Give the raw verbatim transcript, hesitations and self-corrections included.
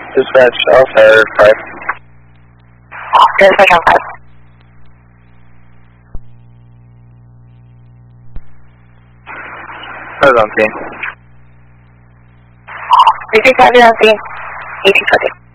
Dispatch, Alpha five. Dispatch on five. I was on scene. Repeat copy on scene. eighteen forty.